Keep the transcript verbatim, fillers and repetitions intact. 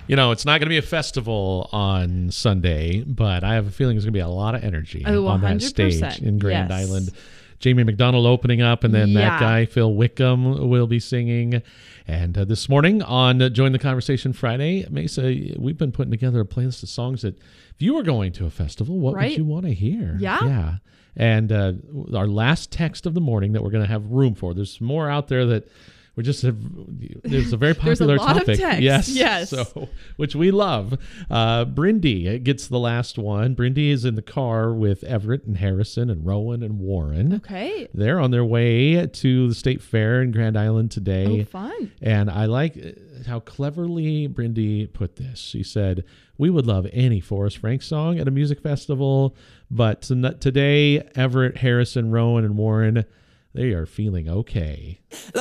You know, it's not going to be a festival on Sunday, but I have a feeling there's going to be a lot of energy Oh, on that stage in Grand yes. Island. Jamie McDonald opening up, and then Yeah. that guy, Phil Wickham, will be singing. And uh, this morning on uh, Join the Conversation Friday, Mesa, we've been putting together a playlist of songs that if you were going to a festival, what Right. would you want to hear? Yeah. Yeah. And uh, our last text of the morning that we're going to have room for. There's more out there that we just have. There's a very There's a popular lot of topic. text, Yes. yes. So, which we love. Uh, Brindy gets the last one. Brindy is in the car with Everett and Harrison and Rowan and Warren. Okay. They're on their way to the State Fair in Grand Island today. Oh, fun. And I like how cleverly Brindy put this. She said, we would love any Forrest Frank song at a music festival, but to- today, Everett, Harrison, Rowan, and Warren, they are feeling okay.